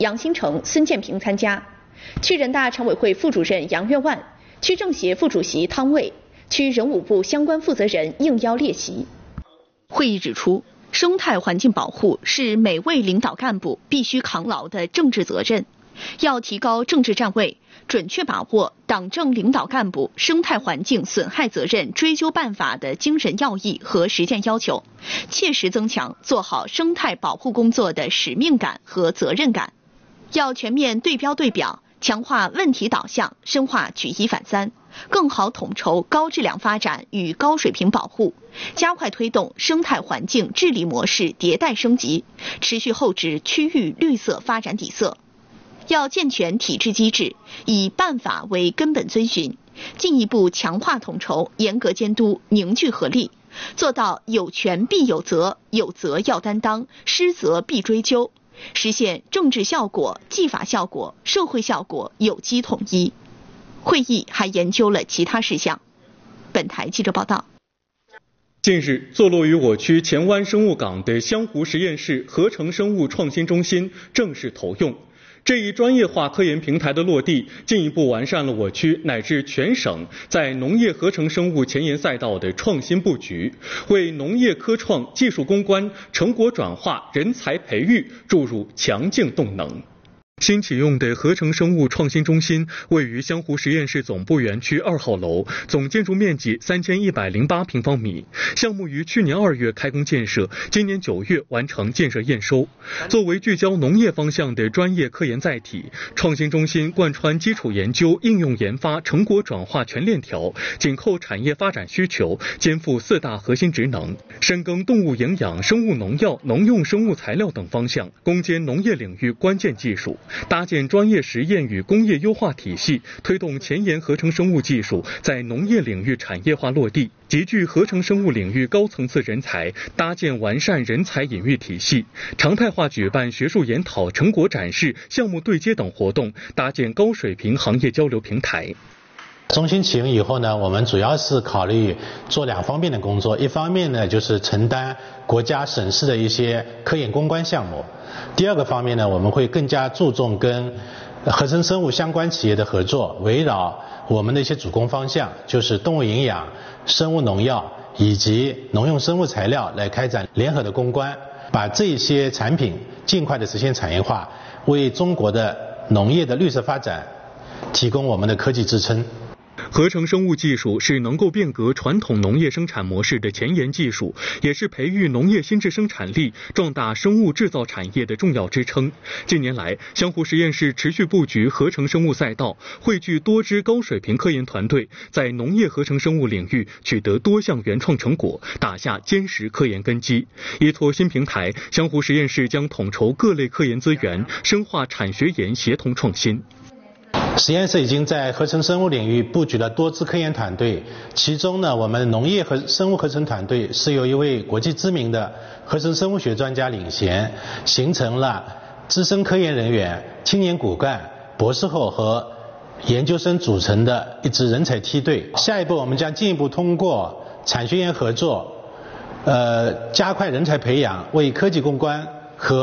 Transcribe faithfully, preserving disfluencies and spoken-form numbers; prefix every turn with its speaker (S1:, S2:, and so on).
S1: 杨新成、孙建平参加。区人大常委会副主任杨月万、区政协副主席汤卫、区人武部相关负责人应邀列席。会议指出，生态环境保护是每位领导干部必须扛牢的政治责任，要提高政治站位，准确把握党政领导干部生态环境损害责任追究办法的精神要义和实践要求，切实增强做好生态保护工作的使命感和责任感。要全面对标对表，强化问题导向，深化举一反三，更好统筹高质量发展与高水平保护，加快推动生态环境治理模式迭代升级，持续厚植区域绿色发展底色。要健全体制机制，以办法为根本遵循，进一步强化统筹，严格监督，凝聚合力，做到有权必有责，有责要担当，失责必追究，实现政治效果、纪法效果、社会效果有机统一。会议还研究了其他事项。本台记者报道。
S2: 近日，坐落于我区前湾生物港的湘湖实验室合成生物创新中心正式投用。这一专业化科研平台的落地，进一步完善了我区乃至全省在农业合成生物前沿赛道的创新布局，为农业科创技术攻关、成果转化、人才培育注入强劲动能。新启用的合成生物创新中心位于湘湖实验室总部园区二号楼，总建筑面积三千一百零八平方米。项目于去年二月开工建设，今年九月完成建设验收。作为聚焦农业方向的专业科研载体，创新中心贯穿基础研究、应用研发、成果转化全链条，紧扣产业发展需求，肩负四大核心职能，深耕动物营养、生物农药、农用生物材料等方向，攻坚农业领域关键技术。搭建专业实验与工业优化体系，推动前沿合成生物技术在农业领域产业化落地，集聚合成生物领域高层次人才，搭建完善人才引育体系，常态化举办学术研讨、成果展示、项目对接等活动，搭建高水平行业交流平台。
S3: 中心启用以后呢，我们主要是考虑做两方面的工作，一方面呢就是承担国家省市的一些科研攻关项目，第二个方面呢，我们会更加注重跟合成生物相关企业的合作，围绕我们的一些主攻方向，就是动物营养、生物农药以及农用生物材料来开展联合的攻关，把这些产品尽快的实现产业化，为中国的农业的绿色发展提供我们的科技支撑。
S2: 合成生物技术是能够变革传统农业生产模式的前沿技术，也是培育农业新质生产力、壮大生物制造产业的重要支撑。近年来，湘湖实验室持续布局合成生物赛道，汇聚多支高水平科研团队，在农业合成生物领域取得多项原创成果，打下坚实科研根基。依托新平台，湘湖实验室将统筹各类科研资源，深化产学研协同创新。
S3: 实验室已经在合成生物领域布局了多支科研团队，其中呢，我们农业和生物合成团队是由一位国际知名的合成生物学专家领衔，形成了资深科研人员、青年骨干、博士后和研究生组成的一支人才梯队。下一步，我们将进一步通过产学研合作，呃，加快人才培养，为科技攻关